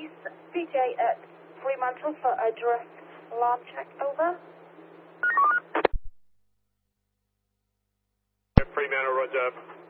Police, PJ at Fremantle for a direct alarm check, over. Fremantle, roger.